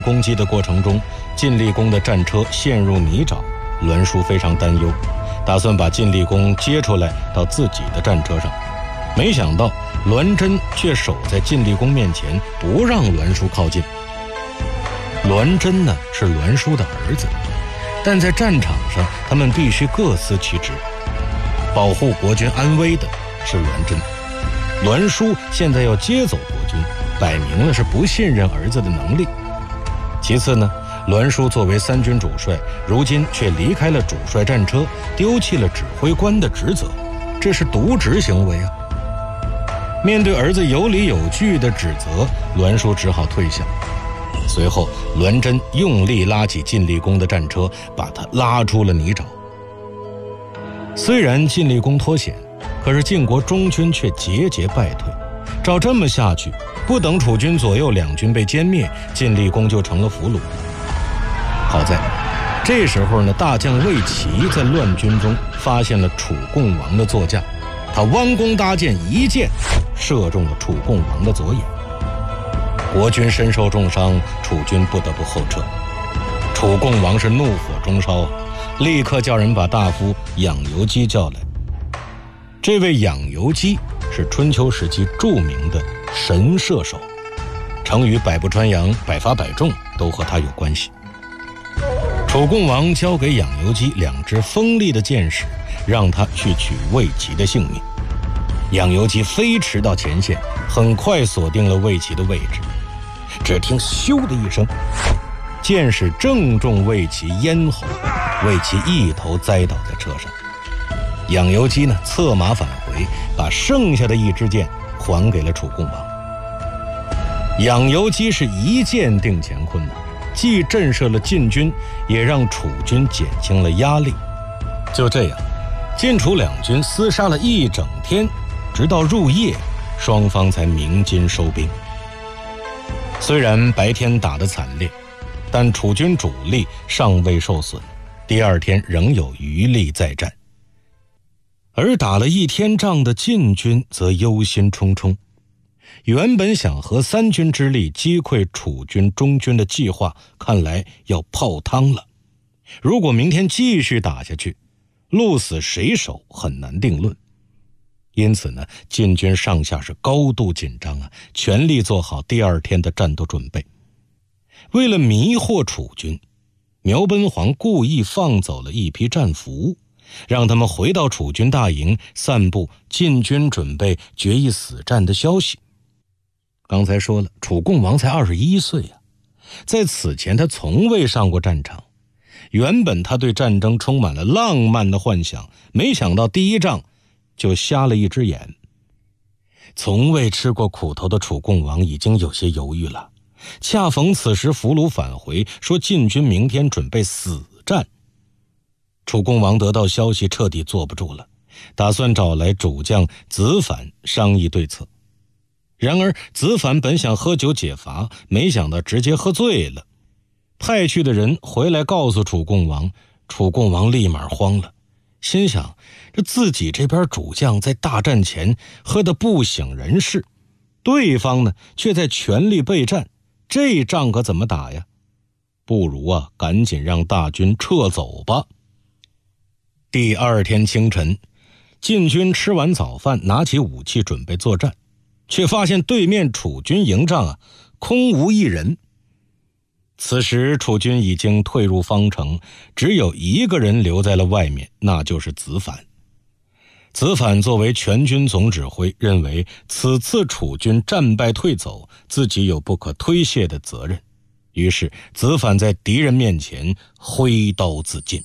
攻击的过程中，晋厉公的战车陷入泥沼，栾书非常担忧，打算把晋厉公接出来到自己的战车上。没想到栾真却守在晋厉公面前，不让栾书靠近。栾真呢是栾书的儿子，但在战场上他们必须各司其职。保护国军安危的是栾真，栾书现在要接走国军，摆明了是不信任儿子的能力。其次呢，栾书作为三军主帅，如今却离开了主帅战车，丢弃了指挥官的职责，这是渎职行为啊！面对儿子有理有据的指责，栾书只好退下。随后栾真用力拉起晋厉公的战车，把他拉出了泥沼。虽然晋厉公脱险，可是晋国中军却节节败退。照这么下去，不等楚军左右两军被歼灭，晋厉公就成了俘虏。好在这时候呢，大将魏齐在乱军中发现了楚共王的座驾，他弯弓搭箭，一箭射中了楚共王的左眼。国军身受重伤，楚军不得不后撤。楚共王是怒火中烧，立刻叫人把大夫养由基叫来。这位养由基是春秋时期著名的神射手，成语百步穿杨、百发百中都和他有关系。楚共王交给养由基2支锋利的箭矢，让他去取魏齐的性命。养由基飞驰到前线，很快锁定了魏齐的位置。只听咻的一声，箭矢正中魏齐咽喉，魏齐一头栽倒在车上。养由基呢，策马返回，把剩下的1支箭还给了楚共王。养由基是一箭定乾坤的，既震慑了晋军，也让楚军减轻了压力。就这样，晋楚两军厮杀了一整天，直到入夜，双方才鸣金收兵。虽然白天打得惨烈，但楚军主力尚未受损，第2天仍有余力再战。而打了1天仗的晋军则忧心忡忡，原本想合3军之力击溃楚军中军的计划，看来要泡汤了。如果明天继续打下去，鹿死谁手很难定论。因此呢，晋军上下是高度紧张啊，全力做好第2天的战斗准备。为了迷惑楚军，苗奔黄故意放走了一批战俘，让他们回到楚军大营，散布晋军准备决一死战的消息。刚才说了，楚共王才21岁啊，在此前他从未上过战场。原本他对战争充满了浪漫的幻想，没想到第1仗就瞎了1只眼。从未吃过苦头的楚共王已经有些犹豫了，恰逢此时俘虏返回，说晋军明天准备死战。楚共王得到消息，彻底坐不住了，打算找来主将子反商议对策。然而子反本想喝酒解乏，没想到直接喝醉了。派去的人回来告诉楚共王，楚共王立马慌了，心想这自己这边主将在大战前喝得不省人事，对方呢却在全力备战，这仗可怎么打呀？不如啊赶紧让大军撤走吧。第2天清晨，晋军吃完早饭，拿起武器准备作战，却发现对面楚军营帐啊空无一人。此时楚军已经退入方城，只有1个人留在了外面，那就是子反。子反作为全军总指挥，认为此次楚军战败退走，自己有不可推卸的责任。于是子反在敌人面前挥刀自尽。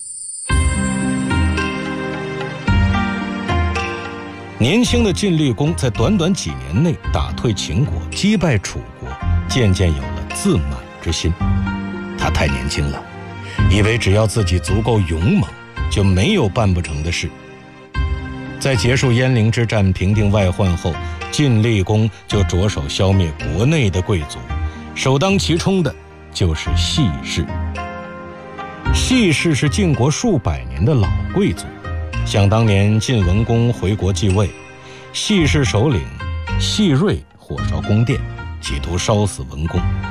年轻的晋厉公在短短几年内打退秦国，击败楚国，渐渐有了自满之心。他太年轻了，以为只要自己足够勇猛，就没有办不成的事。在结束鄢陵之战，平定外患后，晋厉公就着手消灭国内的贵族，首当其冲的就是细氏。细氏是晋国数百年的老贵族，想当年晋文公回国继位，细氏首领细锐火烧宫殿，企图烧死文公。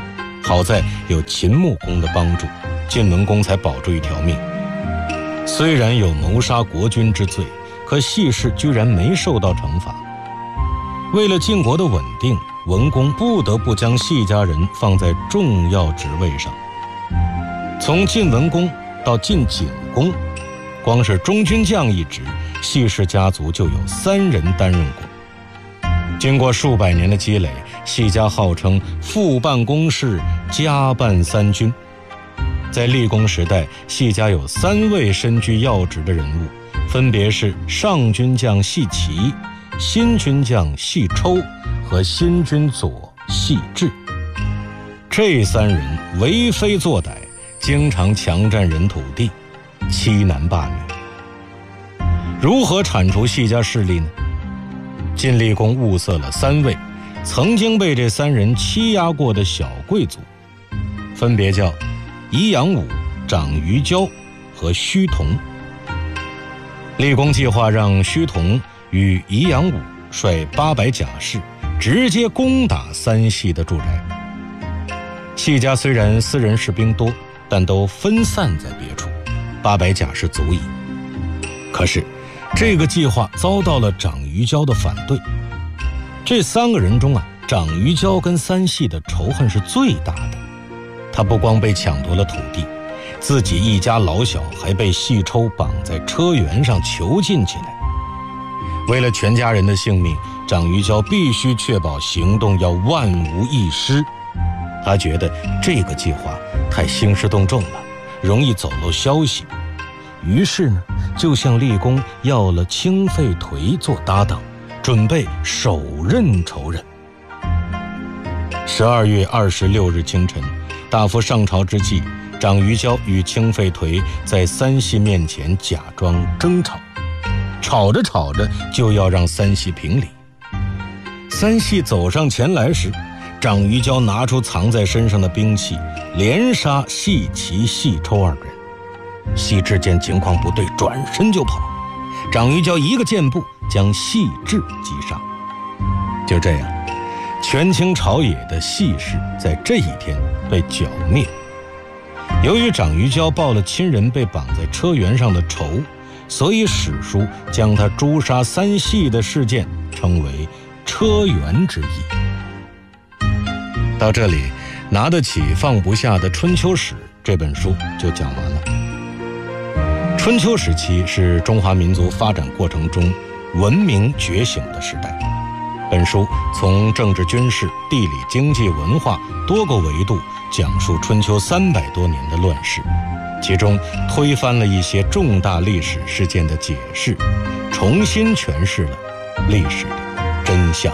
好在有秦穆公的帮助，晋文公才保住一条命。虽然有谋杀国君之罪，可细氏居然没受到惩罚。为了晋国的稳定，文公不得不将细家人放在重要职位上。从晋文公到晋景公，光是中军将一职，细氏家族就有3人担任过。经过数百年的积累，细家号称父办公事，家办3军。在厉公时代，细家有3位身居要职的人物，分别是上军将细齐、新军将细抽和新军佐细致。这3人为非作歹，经常强占人土地，欺男霸女。如何铲除细家势力呢？晋厉公物色了3位曾经被这3人欺压过的小贵族，分别叫宜阳武、长于交和胥同。厉公计划让胥同与宜阳武率800甲士直接攻打3系的住宅。细家虽然私人士兵多，但都分散在别处，800甲士足矣。可是这个计划遭到了长于交的反对。这3个人中长于交跟3系的仇恨是最大的。他不光被抢夺了土地，自己一家老小还被细抽绑在车辕上囚禁起来。为了全家人的性命，长于交必须确保行动要万无一失。他觉得这个计划太兴师动众了，容易走漏消息，于是呢，就向厉公要了清废颓做搭档，准备手刃仇人。12月26日清晨，大夫上朝之际，长于交与清废颓在3系面前假装争吵，吵着吵着就要让3系评理。3系走上前来时，长于交拿出藏在身上的兵器，连杀细齐、细抽2人。细致见情况不对，转身就跑，长于交一个箭步将细致击杀。就这样，权倾朝野的细氏在这一天被剿灭。由于长于交报了亲人被绑在车辕上的仇，所以史书将他诛杀3系的事件称为车辕之役。到这里，拿得起放不下的春秋史这本书就讲完了。春秋时期是中华民族发展过程中文明觉醒的时代。本书从政治、军事、地理、经济、文化多个维度讲述春秋300多年的乱世，其中推翻了一些重大历史事件的解释，重新诠释了历史的真相。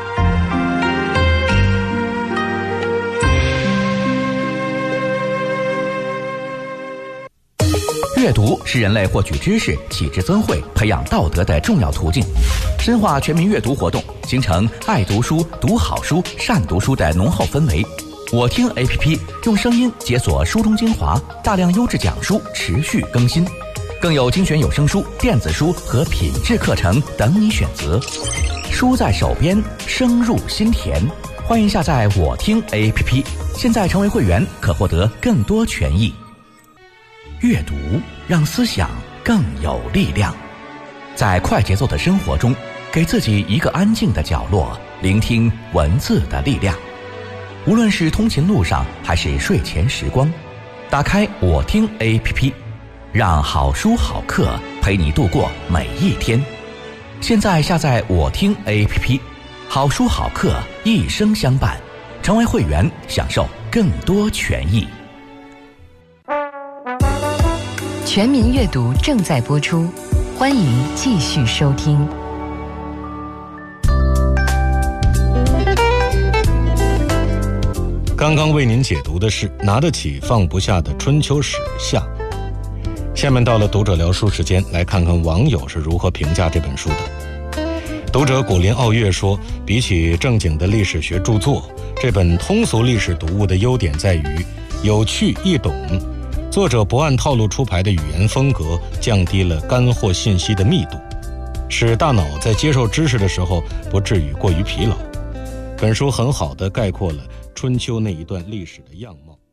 阅读是人类获取知识、启智增慧、培养道德的重要途径。深化全民阅读活动，形成爱读书、读好书、善读书的浓厚氛围。我听 APP 用声音解锁书中精华，大量优质讲书持续更新，更有精选有声书、电子书和品质课程等你选择。书在手边，声入心田。欢迎下载我听 APP， 现在成为会员可获得更多权益。阅读让思想更有力量。在快节奏的生活中，给自己一个安静的角落，聆听文字的力量。无论是通勤路上还是睡前时光，打开我听 APP， 让好书好课陪你度过每一天。现在下载我听 APP， 好书好课一生相伴，成为会员享受更多权益。 全民阅读正在播出，欢迎继续收听。 刚刚为您解读的是拿得起放不下的春秋史下。下面到了读者聊书时间，来看看网友是如何评价这本书的。读者古林傲月说，比起正经的历史学著作，这本通俗历史读物的优点在于有趣易懂，作者不按套路出牌的语言风格降低了干货信息的密度，使大脑在接受知识的时候不至于过于疲劳。本书很好地概括了春秋那一段历史的样貌。